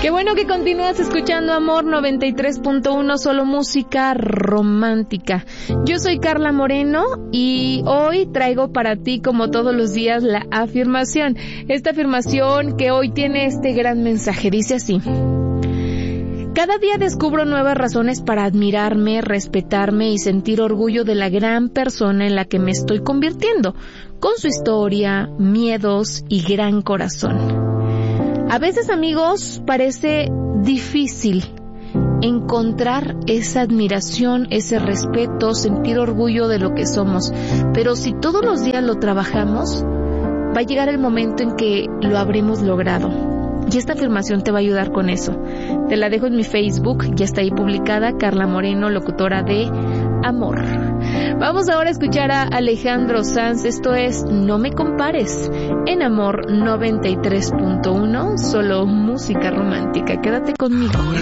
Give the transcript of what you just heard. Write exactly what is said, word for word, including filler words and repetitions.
Qué bueno que continúas escuchando Amor noventa y tres punto uno, solo música romántica. Yo soy Carla Moreno y hoy traigo para ti, como todos los días, la afirmación. Esta afirmación que hoy tiene este gran mensaje, dice así: cada día descubro nuevas razones para admirarme, respetarme y sentir orgullo de la gran persona en la que me estoy convirtiendo, con su historia, miedos y gran corazón. A veces, amigos, parece difícil encontrar esa admiración, ese respeto, sentir orgullo de lo que somos, pero si todos los días lo trabajamos, va a llegar el momento en que lo habremos logrado. Y esta afirmación te va a ayudar con eso. Te la dejo en mi Facebook, ya está ahí publicada, Carla Moreno, locutora de Amor. Vamos ahora a escuchar a Alejandro Sanz, esto es No me compares, en Amor noventa y tres punto uno, solo música romántica. Quédate conmigo. Ahora